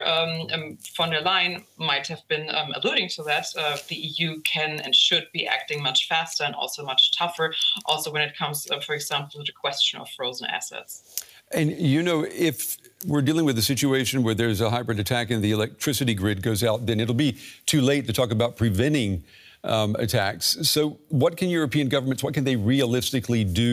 von der Leyen might have been alluding to that, the EU can and should be acting much faster and also much tougher, also when it comes, for example, to the question of frozen assets. And, you know, if we're dealing with a situation where there's a hybrid attack and the electricity grid goes out, then it'll be too late to talk about preventing attacks. So what can European governments, what can they realistically do